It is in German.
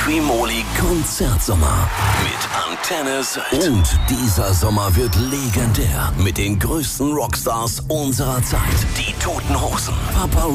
Primoly Konzertsommer mit Antenne Sylt. Und dieser Sommer wird legendär mit den größten Rockstars unserer Zeit. Die Toten Hosen, Papa